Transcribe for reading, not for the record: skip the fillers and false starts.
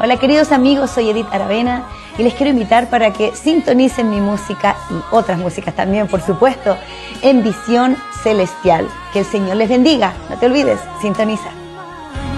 Hola queridos amigos, soy Edith Aravena y les quiero invitar para que sintonicen mi música y otras músicas también, por supuesto, en Visión Celestial. Que el Señor les bendiga. No te olvides, sintoniza.